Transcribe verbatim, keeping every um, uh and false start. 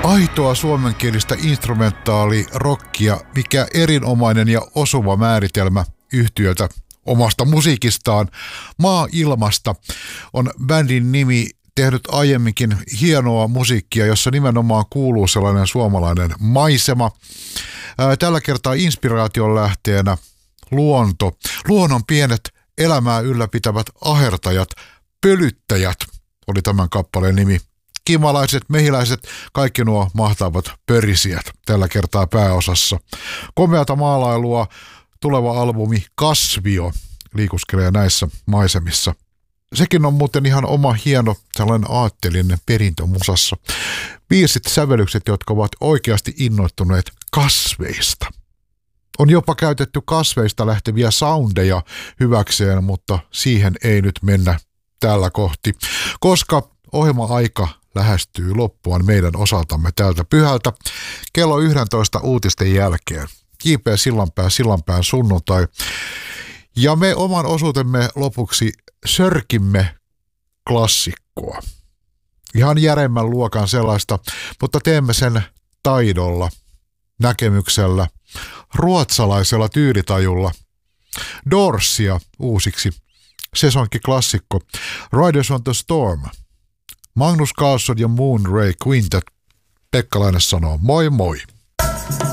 Aitoa suomenkielistä instrumentaalirockia, mikä erinomainen ja osuva määritelmä yhtyöltä omasta musiikistaan. Maa ilmasta on bändin nimi, tehnyt aiemminkin hienoa musiikkia, jossa nimenomaan kuuluu sellainen suomalainen maisema. Tällä kertaa inspiraation lähteenä luonto. Luonnon pienet elämää ylläpitävät ahertajat, pölyttäjät oli tämän kappaleen nimi. Kimalaiset, mehiläiset, kaikki nuo mahtavat pörisijät tällä kertaa pääosassa. Komeata maalailua, tuleva albumi Kasvio liikuskelee näissä maisemissa. Sekin on muuten ihan oma hieno sellainen aatteellinen perintö musassa. Biisit, sävellykset, jotka ovat oikeasti innoittuneet kasveista. On jopa käytetty kasveista lähteviä soundeja hyväkseen, mutta siihen ei nyt mennä tällä kohti, koska ohjelma-aika lähestyy loppuaan meidän osaltamme tältä pyhältä kello yksitoista uutisten jälkeen. J P Sillanpää, Sillanpään sunnuntai. Ja me oman osuutemme lopuksi sörkimme klassikkoa. Ihan järemmän luokan sellaista, mutta teemme sen taidolla, näkemyksellä, ruotsalaisella tyylitajulla. Doorsia uusiksi. Sesonki-klassikko. Riders on the Storm. Magnus Carlsson ja Moon Ray Quintet. Pekka Laine sanoo moi moi.